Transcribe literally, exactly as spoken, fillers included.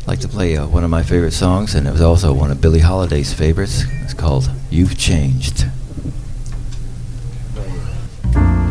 I'd like to play uh, one of my favorite songs, and it was also one of Billie Holiday's favorites. It's called You've Changed.